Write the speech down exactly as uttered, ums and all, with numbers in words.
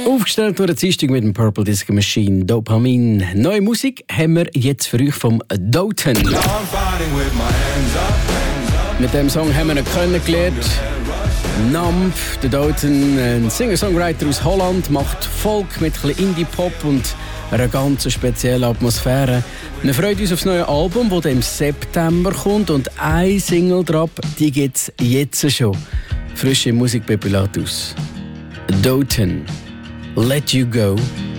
Aufgestellt durch Dienstag mit dem Purple Disco Machine Dopamin. Neue Musik haben wir jetzt für euch vom Doten. Mit dem Song haben wir ihn kennengelernt. Numb, der Doten, ein Singer-Songwriter aus Holland, macht Folk mit ein bisschen Indie-Pop und einer ganz speziellen Atmosphäre. Wir freuen uns auf das neue Album, das im September kommt, und eine Single drauf, die gibt es jetzt schon. Frische Musik bei Pilatus. Doten, Let You Go.